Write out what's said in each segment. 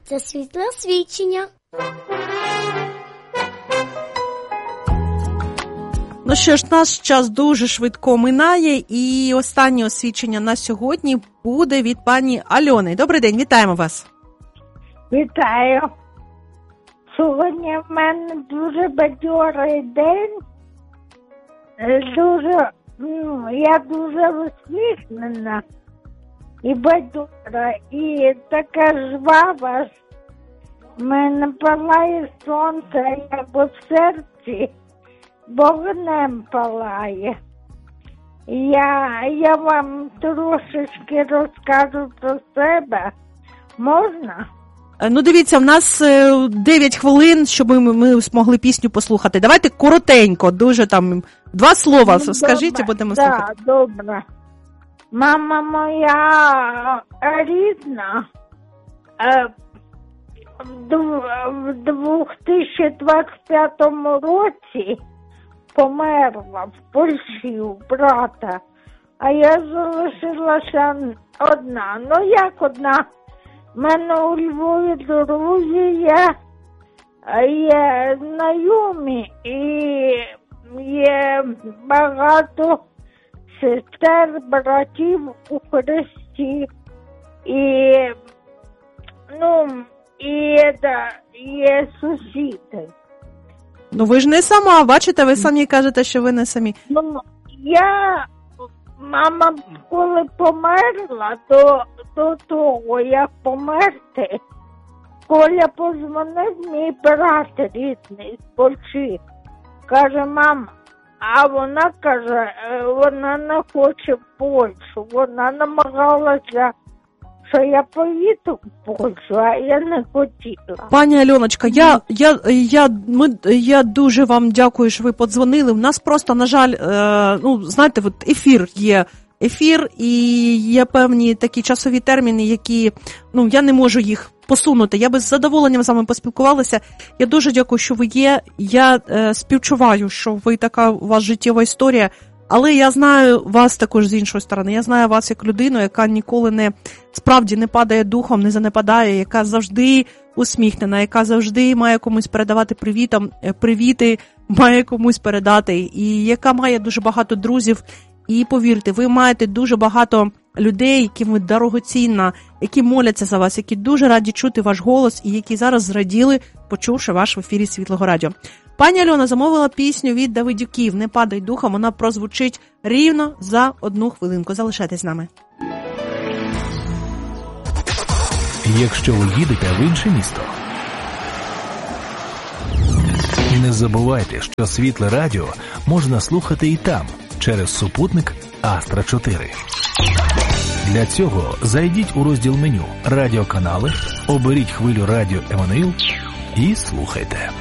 Це світле свідчення. Ну що ж, наш час дуже швидко минає, і останнє освідчення на сьогодні буде від пані Альони. Добрий день, вітаємо вас. Вітаю. Сьогодні в мене дуже бадьорий день. Я дуже усміхнена і бадьора, і така жвава. В мене палає сонце, якби в серці вогнем палає. Я вам трошечки розкажу про себе. Можна? Ну, дивіться, в нас 9 хвилин, щоб ми змогли пісню послухати. Давайте коротенько, дуже там 2 слова скажіть, і будемо слухати. Так, добре. Мама моя рідна в 2025 році померла в Польщі у брата, а я залишилася одна. Ну, як одна? В мене у Львові друзі є знайомі і є багато сестер, братів у Христі. І є сусіди. Ну, ви ж не сама, бачите, ви самі кажете, що ви не самі. Ну, мама, коли померла, до того, як померти, Коля позвонив мій брат рідний з Польщі. Каже, мама, а вона каже, вона не хоче в Польщу. Вона намагалася, що я поїду в Польщу, а я не хотіла. Пані Альоночка, я дуже вам дякую, що ви подзвонили. У нас просто, на жаль, знаєте, от ефір, і є певні такі часові терміни, які, я не можу їх посунути. Я би з задоволенням з вами поспілкувалася. Я дуже дякую, що ви є. Я співчуваю, що ви така, у вас життєва історія, але я знаю вас також з іншої сторони. Я знаю вас як людину, яка ніколи справді не падає духом, не занепадає, яка завжди усміхнена, яка завжди має комусь передавати привіти, має комусь передати, і яка має дуже багато друзів. І повірте, ви маєте дуже багато людей, яким ви дорогоцінна, які моляться за вас, які дуже раді чути ваш голос і які зараз зраділи, почувши ваш в ефірі Світлого Радіо. Пані Альона замовила пісню від Давидюків «Не падай духом», вона прозвучить рівно за 1 хвилинку. Залишайтесь з нами. Якщо ви їдете в інше місто, не забувайте, що Світле Радіо можна слухати і там, через супутник Астра 4. Для цього зайдіть у розділ меню «Радіоканали», оберіть хвилю радіо Еммануїл і слухайте.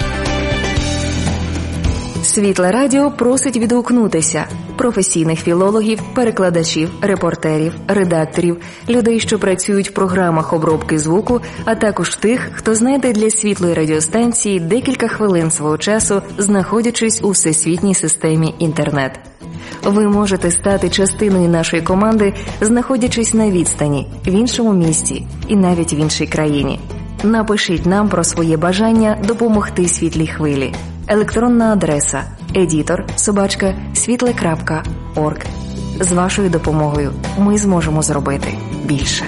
Світле Радіо просить відгукнутися професійних філологів, перекладачів, репортерів, редакторів, людей, що працюють в програмах обробки звуку, а також тих, хто знайде для світлої радіостанції декілька хвилин свого часу, знаходячись у всесвітній системі інтернет. Ви можете стати частиною нашої команди, знаходячись на відстані, в іншому місті і навіть в іншій країні. Напишіть нам про своє бажання допомогти світлій хвилі. Електронна адреса editor@світле.орг. З вашою допомогою ми зможемо зробити більше.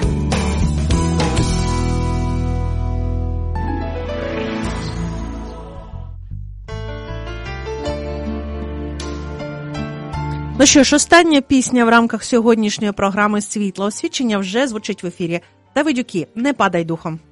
Ну що ж, остання пісня в рамках сьогоднішньої програми «Світло освічення» вже звучить в ефірі. Давидюки, «Не падай духом».